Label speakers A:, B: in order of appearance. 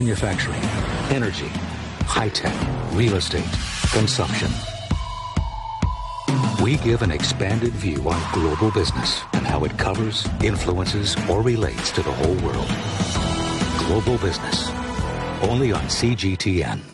A: manufacturing, energy, high-tech, real estate, consumption. We give an expanded view on global business and how it covers, influences, or relates to the whole world. Global Business, only on CGTN.